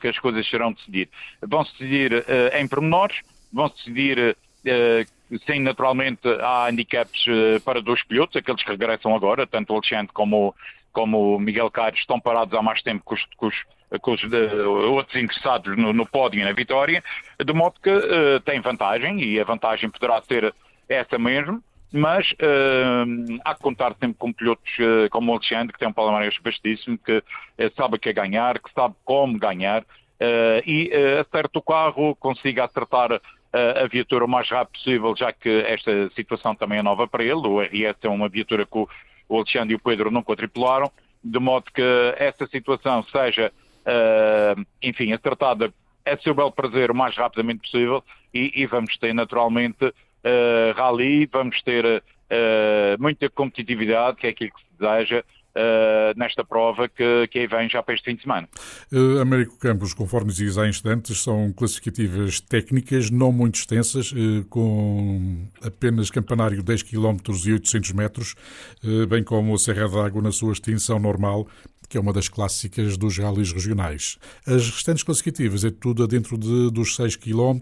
que as coisas serão decidir. Vão-se decidir em pormenores, vão-se decidir, sim, naturalmente há handicaps para 2 pilotos, aqueles que regressam agora, tanto o Alexandre como o Miguel Caires estão parados há mais tempo com os outros interessados no pódio e na vitória, de modo que tem vantagem, e a vantagem poderá ser essa mesmo, mas há que contar sempre com pilotos como o Alexandre, que tem um palmarés vastíssimo, que sabe o que é ganhar, que sabe como ganhar, e acerta o carro, consiga acertar a viatura o mais rápido possível, já que esta situação também é nova para ele. O RS é uma viatura que o Alexandre e o Pedro nunca tripularam, de modo que essa situação seja, enfim, acertada a seu belo prazer o mais rapidamente possível, e vamos ter naturalmente rally, vamos ter muita competitividade, que é aquilo que se deseja nesta prova que aí vem já para este fim de semana. Américo Campos, conforme dizias há instantes, são classificativas técnicas não muito extensas, com apenas campanário 10 km e 800 metros, bem como a Serra d'Água na sua extensão normal, que é uma das clássicas dos rallies regionais. As restantes classificativas é tudo dentro dos 6 km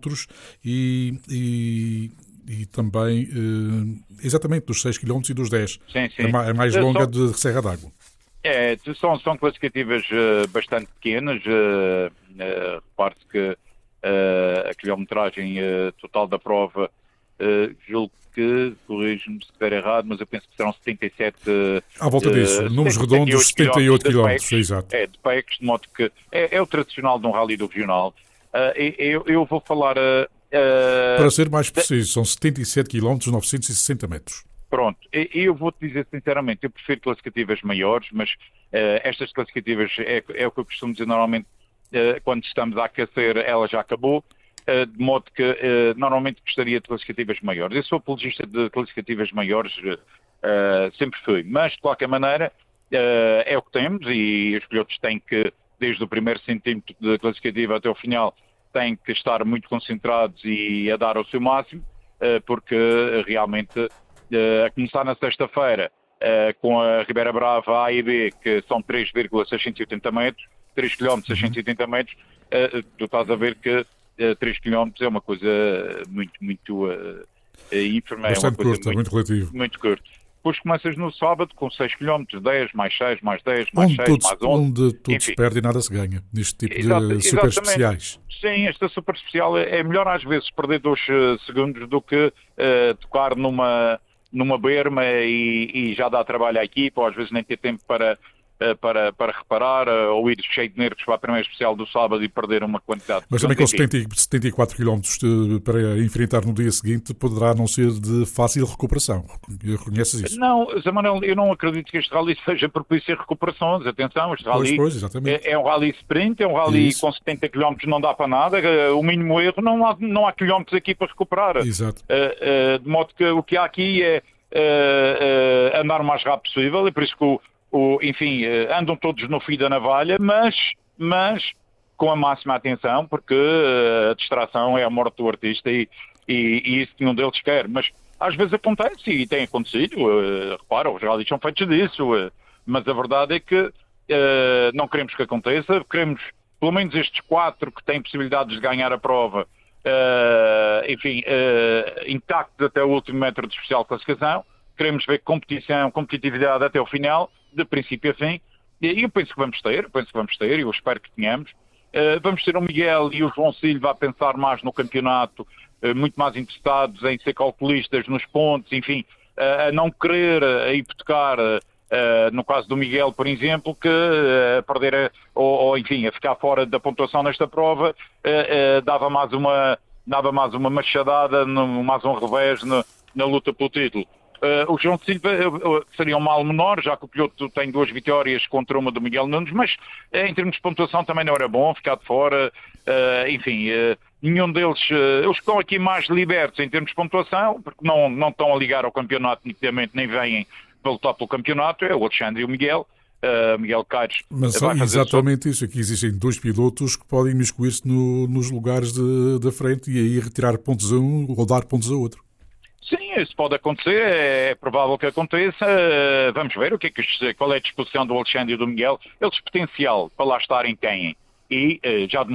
e também, exatamente, dos 6 km e dos 10. Sim, sim. A mais longa de Serra d'Água. São classificativas bastante pequenas. Repare-se que a quilometragem total da prova, julgo que, corrijo-me se estiver errado, mas eu penso que serão 77... À volta disso, números redondos, 78 km, exato. De PECs, de modo que é o tradicional de um rally do regional. Eu vou falar... Para ser mais preciso, são 77 km, 960 metros. Pronto, eu vou-te dizer sinceramente, eu prefiro classificativas maiores, mas estas classificativas é o que eu costumo dizer normalmente, quando estamos a aquecer, ela já acabou, de modo que normalmente gostaria de classificativas maiores. Eu sou apologista de classificativas maiores, sempre fui, mas de qualquer maneira é o que temos, e os pilotos têm que, desde o primeiro centímetro da classificativa até o final, têm que estar muito concentrados e a dar o seu máximo, porque realmente, a começar na sexta-feira, com a Ribeira Brava A e B, que são 3,680 metros, 3 km 680 metros, tu estás a ver que 3 km é uma coisa muito ínfima, é uma coisa curta, muito relativo. Muito curto. Depois começas no sábado com 6 km, 10, mais 6, mais 10, mais 6, mais 11. Onde tudo se perde e nada se ganha, neste tipo de super especiais. Sim, esta super especial é melhor às vezes perder 2 segundos do que tocar numa berma e já dá trabalho à equipa, ou às vezes nem ter tempo para reparar, ou ir cheio de nervos para a primeira especial do sábado e perder uma quantidade. Mas também com 74 km para enfrentar no dia seguinte poderá não ser de fácil recuperação. Reconheces isso? Não, Zé Manuel, eu não acredito que este rally seja propício a recuperações. Atenção, este rally é um rally sprint, é um rally com 70 km, não dá para nada. O mínimo erro, não há quilómetros aqui para recuperar. Exato. De modo que o que há aqui é andar o mais rápido possível, e por isso que enfim, andam todos no fio da navalha, mas com a máxima atenção, porque a distração é a morte do artista e isso nenhum deles quer. Mas às vezes acontece, e tem acontecido, repara, os rallies são feitos disso, mas a verdade é que não queremos que aconteça, queremos pelo menos estes 4 que têm possibilidades de ganhar a prova, enfim, intactos até o último metro de especial classificação. Queremos ver competitividade até o final, de princípio a fim, e eu penso que vamos ter, eu espero que tenhamos. Vamos ter o Miguel e o João Silva a pensar mais no campeonato, muito mais interessados em ser calculistas nos pontos, enfim, a não querer hipotecar, no caso do Miguel, por exemplo, que a perder, ou enfim, a ficar fora da pontuação nesta prova, dava mais uma machadada, mais um revés na luta pelo título. O João Silva seria um mal menor, já que o piloto tem 2 vitórias contra uma do Miguel Nunes, mas em termos de pontuação também não era bom ficar de fora. Enfim, nenhum deles, os que estão aqui mais libertos em termos de pontuação, porque não estão a ligar ao campeonato nitidamente, nem vêm para lutar pelo campeonato, é o Alexandre e o Miguel. Miguel Caires. Mas exatamente isso, aqui existem 2 pilotos que podem imiscuir-se nos lugares da frente e aí retirar pontos a um ou dar pontos a outro. Sim, isso pode acontecer, é provável que aconteça. Vamos ver qual é a disposição do Alexandre e do Miguel. Eles potencial para lá estarem têm. E já